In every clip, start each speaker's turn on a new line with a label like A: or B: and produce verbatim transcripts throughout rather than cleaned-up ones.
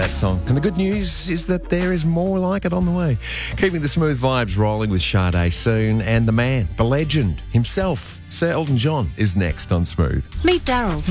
A: That song. And the good news is that there is more like it on the way. Keeping the smooth vibes rolling with Sade soon, and the man, the legend himself, Sir Elton John, is next on Smooth.
B: Meet Daryl.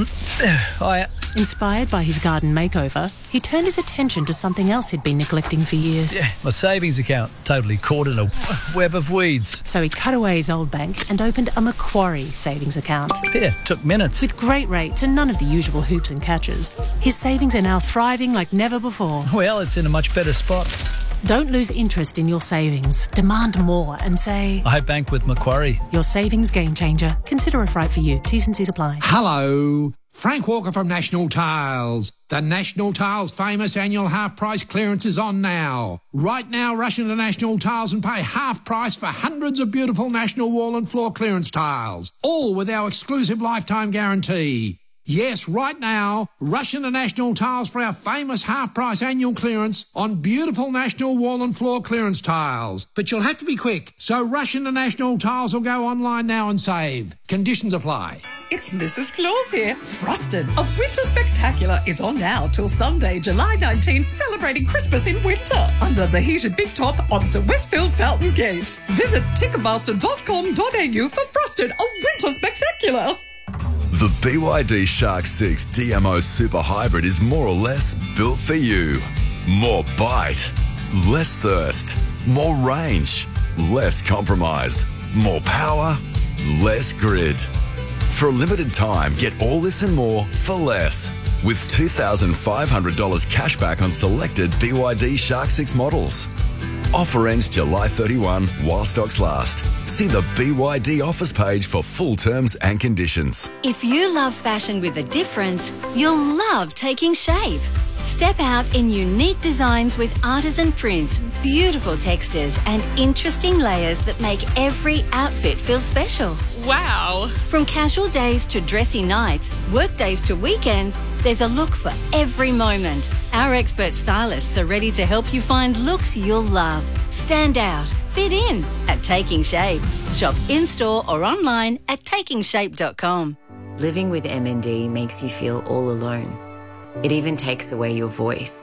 C: Hi.
B: Inspired by his garden makeover, he turned his attention to something else he'd been neglecting for years.
C: Yeah, my savings account totally caught in a web of weeds.
B: So he cut away his old bank and opened a Macquarie savings account.
C: Yeah, took minutes.
B: With great rates and none of the usual hoops and catches, his savings are now thriving like never before.
C: Well, it's in a much better spot.
B: Don't lose interest in your savings. Demand more and say,
C: I bank with Macquarie.
B: Your savings game changer. Consider if right for you. T's and C's apply.
D: Hello. Frank Walker from National Tiles. The National Tiles famous annual half price clearance is on now. Right now, rush into National Tiles and pay half price for hundreds of beautiful National wall and floor clearance tiles, all with our exclusive lifetime guarantee. Yes, right now, rush into National Tiles for our famous half-price annual clearance on beautiful National wall and floor clearance tiles. But you'll have to be quick, so rush into National Tiles or go online now and save. Conditions apply.
E: It's Missus Claus here. Frosted, a winter spectacular, is on now till Sunday, July nineteenth, celebrating Christmas in winter under the heated big top opposite Westfield Fountain Gate. Visit ticketmaster dot com dot a u for Frosted, a winter spectacular.
F: The B Y D Shark six D M O Super Hybrid is more or less built for you. More bite, less thirst, more range, less compromise, more power, less grid. For a limited time, get all this and more for less. With two thousand five hundred dollars cash back on selected B Y D Shark six models. Offer ends July thirty-first while stocks last. See the B Y D offers page for full terms and conditions.
G: If you love fashion with a difference, you'll love Taking Shape. Step out in unique designs with artisan prints, beautiful textures and interesting layers that make every outfit feel special.
E: Wow.
G: From casual days to dressy nights, work days to weekends, there's a look for every moment. Our expert stylists are ready to help you find looks you'll love. Stand out, fit in at Taking Shape. Shop in-store or online at taking shape dot com.
H: Living with M N D makes you feel all alone. It even takes away your voice.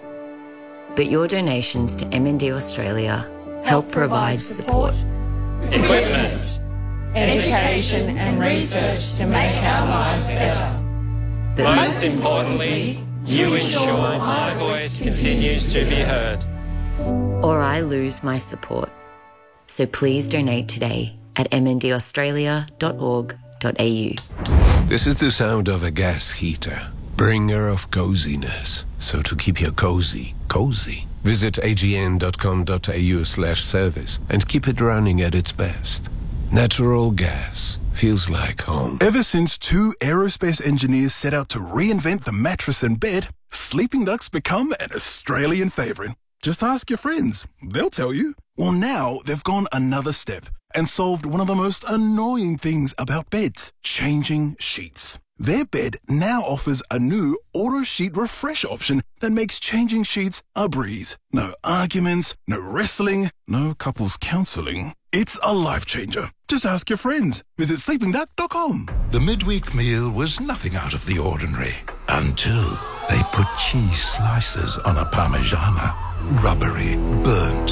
H: But your donations to M N D Australia help, help provide support.
I: Equipment, education and research to make our lives better.
H: But
I: most importantly, you ensure my voice continues to be heard.
H: Or I lose my support. So please donate today at m n d australia dot org dot a u.
J: This is the sound of a gas heater, bringer of coziness. So to keep your cozy, cozy, visit a g n dot com dot a u slash service and keep it running at its best. Natural gas feels like home.
K: Ever since two aerospace engineers set out to reinvent the mattress and bed, Sleeping Duck's become an Australian favourite. Just ask your friends. They'll tell you. Well, now they've gone another step and solved one of the most annoying things about beds, changing sheets. Their bed now offers a new auto sheet refresh option that makes changing sheets a breeze. No arguments, no wrestling, no couples counselling. It's a life changer. Just ask your friends. Visit sleeping duck dot com.
L: The midweek meal was nothing out of the ordinary until they put cheese slices on a Parmigiana. Rubbery, burnt,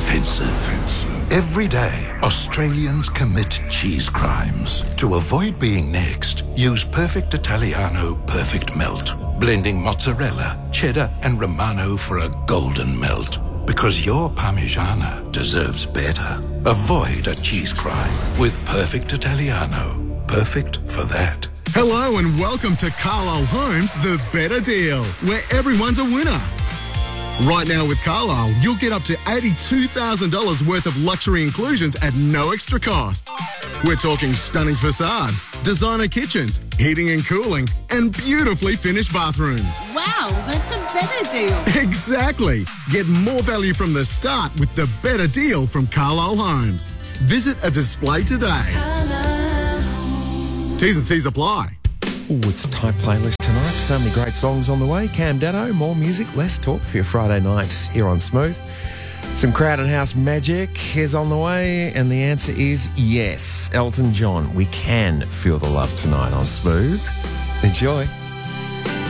L: offensive. Every day, Australians commit cheese crimes. To avoid being next, use Perfect Italiano Perfect Melt. Blending mozzarella, cheddar and Romano for a golden melt. Because your Parmigiana deserves better. Avoid a cheese crime with Perfect Italiano. Perfect for that.
M: Hello and welcome to Carlisle Homes, the better deal, where everyone's a winner. Right now with Carlisle, you'll get up to eighty-two thousand dollars worth of luxury inclusions at no extra cost. We're talking stunning facades, designer kitchens, heating and cooling, and beautifully finished bathrooms.
N: Wow, that's a better deal.
M: Exactly. Get more value from the start with the better deal from Carlisle Homes. Visit a display today. T's and C's apply.
A: Ooh, it's a tight playlist tonight. So many great songs on the way. Cam Dado, more music, less talk for your Friday night here on Smooth. Some Crowded House magic is on the way, and the answer is yes. Elton John, we can feel the love tonight on Smooth. Enjoy.